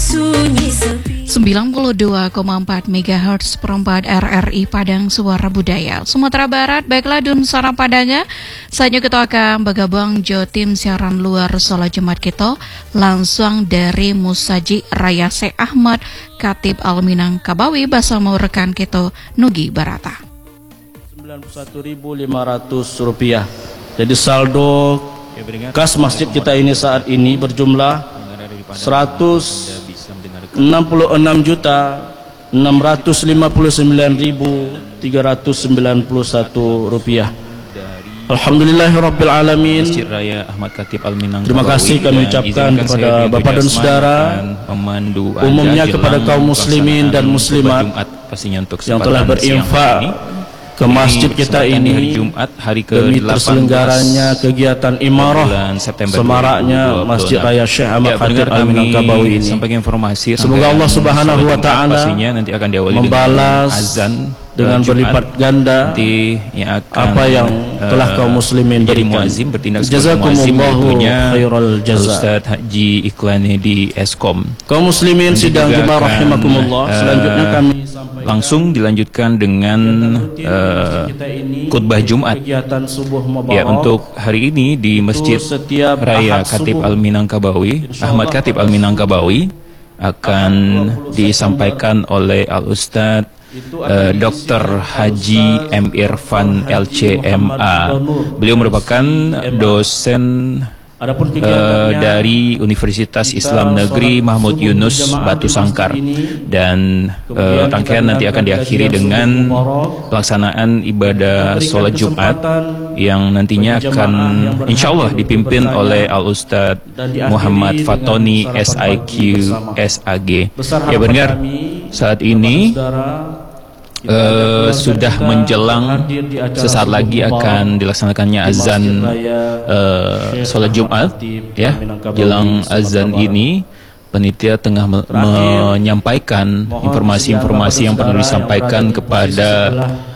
sunyi sepi. 92,4 MHz perempat RRI Padang Suara Budaya Sumatera Barat. Baiklah dun sarang padanya, saatnya kita akan bergabung jo tim siaran luar sholat Jumat kita langsung dari Musaji Raya Syekh Ahmad Khatib Al-Minangkabawi bersama rekan kita Nugi Barata. 91.500 rupiah. Jadi saldo kas masjid kita ini saat ini berjumlah 166.659.391 rupiah. Alhamdulillahirabbil alamin. Masjid Raya Ahmad Khatib Al-Minangkabawi. Terima kasih kami ucapkan kepada Bapak dan Saudara, umumnya kepada kaum muslimin dan muslimat yang telah berinfak ke masjid kita ini hari Jumat, hari demi terselenggaranya kegiatan imarah semaraknya Masjid Raya Syekh Ahmad Khatib Al-Minangkabawi ini. Sampaikan informasi, semoga Allah Subhanahu wa taala nanti akan diawali membalas azan dengan berlipat ganda yang akan apa yang telah kaum muslimin berikan. Muazzim bertindak Jazakumullahu khairal jaza. Ustaz Haji Iklani di Eskom. Kaum muslimin sidang jemaah rahimakumullah, selanjutnya kami langsung dilanjutkan dengan khutbah Jumat. Ya, untuk hari ini di Masjid Raya Khatib Al-Minangkabawi, Ahmad Khatib Al-Minangkabawi akan disampaikan oleh Al-Ustadz Dr. Haji M. Irfan LCMA. Beliau merupakan dosen dari Universitas Islam Negeri Mahmud Yunus Batu Sangkar, dan rangkaian nanti akan diakhiri dengan pelaksanaan ibadah sholat Jumat yang nantinya akan insya Allah dipimpin oleh Al-Ustadz Muhammad Fatoni SIQ SAG. Ya benar, saat ini sudah menjelang, sesaat lagi akan dilaksanakannya azan sholat Jumat. Ya, jelang azan ini panitia tengah menyampaikan informasi-informasi yang perlu disampaikan kepada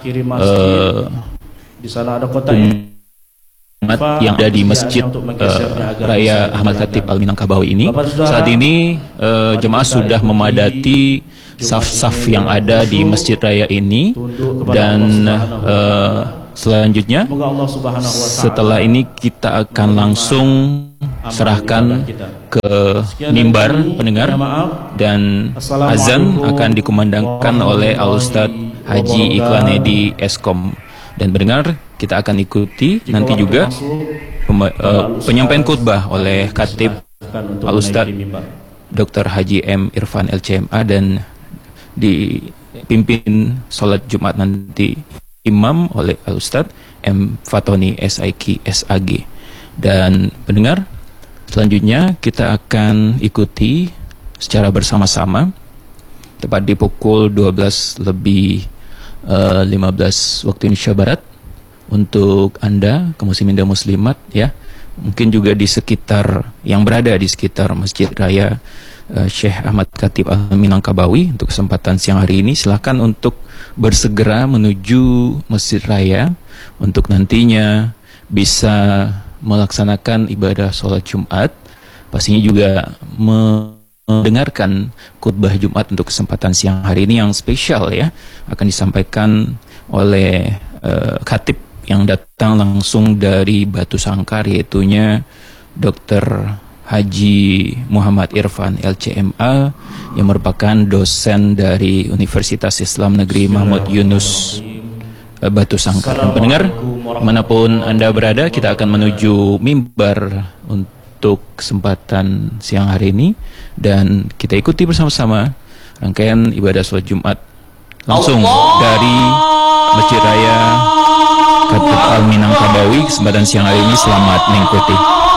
umat yang ada di Masjid Raya Ahmad Khatib Al-Minangkabawi ini. Saat ini jemaah sudah memadati saf-saf yang ada di Masjid Raya ini, dan selanjutnya setelah ini kita akan langsung serahkan ke mimbar pendengar, dan azan akan dikumandangkan oleh Al-Ustadz Haji Iklanedi Eskom. Dan pendengar, kita akan ikuti nanti juga penyampaian khutbah oleh Khatib Al-Ustadz Dr. Haji M. Irfan LCMA, dan dipimpin sholat Jumat nanti imam oleh Al-Ustadz M. Fatoni SIQ SAG. Dan pendengar, selanjutnya kita akan ikuti secara bersama-sama tepat di pukul 12:15 waktu Indonesia Barat. Untuk Anda kaum muslimin dan muslimat, ya, mungkin juga di sekitar yang berada di sekitar Masjid Raya Syekh Ahmad Khatib Al-Minangkabawi, untuk kesempatan siang hari ini silahkan untuk bersegera menuju Masjid Raya untuk nantinya bisa melaksanakan ibadah sholat Jumat. Pastinya juga mendengarkan khutbah Jumat untuk kesempatan siang hari ini yang spesial, ya, akan disampaikan oleh khatib yang datang langsung dari Batu Sangkar, yaitunya Dr. Haji Muhammad Irfan LCMA, yang merupakan dosen dari Universitas Islam Negeri Mahmud Yunus Batu Sangkar. Dan pendengar, manapun Anda berada, kita akan menuju mimbar untuk kesempatan siang hari ini, dan kita ikuti bersama-sama rangkaian ibadah sholat Jumat langsung dari Masjid Raya Khatib Al-Minangkabawi. Kesempatan siang hari ini, selamat mengikuti.